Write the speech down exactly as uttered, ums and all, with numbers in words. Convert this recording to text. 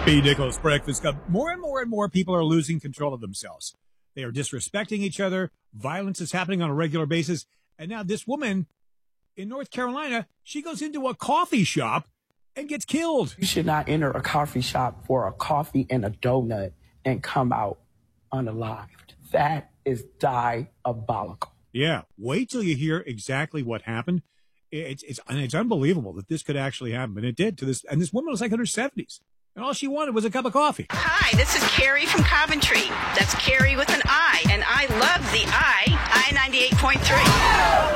B. Nicholas Breakfast Club. More and more and more people are losing control of themselves. They are disrespecting each other. Violence is happening on a regular basis. And now this woman in North Carolina, she goes into a coffee shop and gets killed. You should not enter a coffee shop for a coffee and a donut and come out unalived. That is diabolical. Yeah. Wait till you hear exactly what happened. It's, it's, and it's unbelievable that this could actually happen. And it did to this. And this woman was like in her seventies. And all she wanted was a cup of coffee. Hi, this is Carrie from Coventry. That's Carrie with an I. And I love the I, I ninety-eight point three.